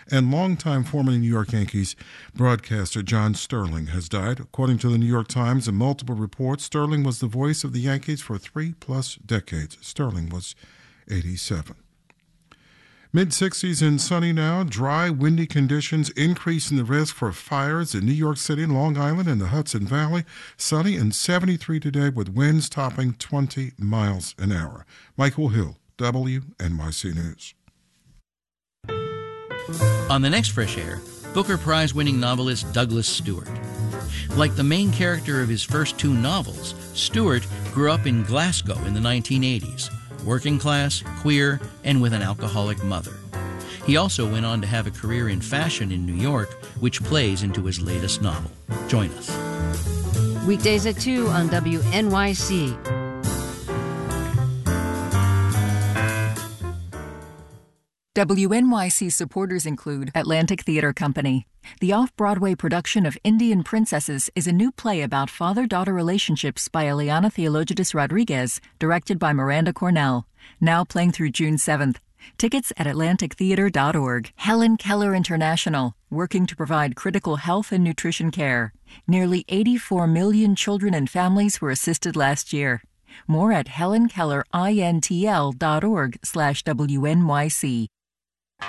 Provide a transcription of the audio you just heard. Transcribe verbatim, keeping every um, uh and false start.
and longtime former New York Yankees broadcaster John Sterling has died. According to the New York Times and multiple reports, Sterling was the voice of the Yankees for three-plus decades. Sterling was eighty-seven. mid-sixties and sunny now. Dry, windy conditions increasing the risk for fires in New York City, Long Island, and the Hudson Valley. Sunny and seventy-three today with winds topping twenty miles an hour. Michael Hill, W N Y C News. On the next Fresh Air, Booker Prize-winning novelist Douglas Stewart. Like the main character of his first two novels, Stewart grew up in Glasgow in the nineteen eighties. Working class, queer, and with an alcoholic mother. He also went on to have a career in fashion in New York, which plays into his latest novel. Join us. Weekdays at two on W N Y C. W N Y C supporters include Atlantic Theater Company. The off-Broadway production of Indian Princesses is a new play about father-daughter relationships by Eliana Theologitis Rodriguez, directed by Miranda Cornell. Now playing through June seventh. Tickets at atlantic theater dot org. Helen Keller International, working to provide critical health and nutrition care. Nearly eighty-four million children and families were assisted last year. More at helen keller intl dot org slash W N Y C.